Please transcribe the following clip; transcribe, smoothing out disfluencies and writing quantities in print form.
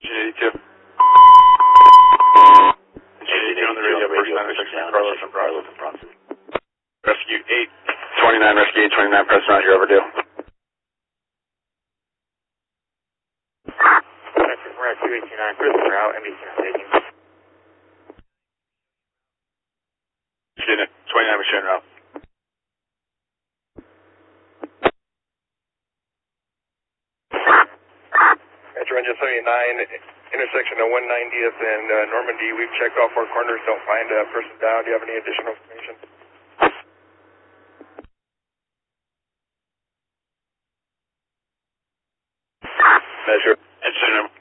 G82. G82 on the radio, first 9 Carlos and Bronson. Rescue 829, Rescue 829, press round, you're overdue. Rescue 829, Christopher out, NBC not taking. Student 29, machine route. Metro Engine 79, intersection of 190th and Normandy. We've checked all 4 corners, don't find a person down. Do you have any additional information? Measure. Incident